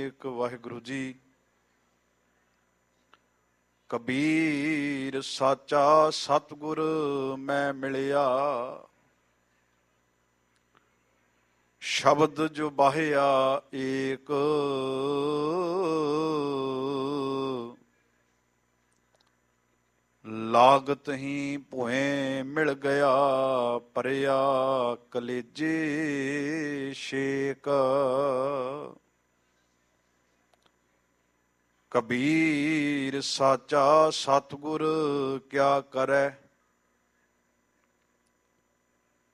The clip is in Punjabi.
ਏਕ ਵਾਹਿਗੁਰੂ ਜੀ। ਕਬੀਰ ਸਾਚਾ ਸਤਿਗੁਰ ਮੈਂ ਮਿਲਿਆ, ਸ਼ਬਦ ਜੋ ਬਾਹਿਆ ਏਕ। ਲਾਗਤ ਹੀ ਭੋਏ ਮਿਲ ਗਿਆ, ਪਰਿਆ ਕਲੇਜੇ ਛੇਕ। ਕਬੀਰ ਸਾਚਾ ਸਤਿਗੁਰ ਕਿਆ ਕਰੈ,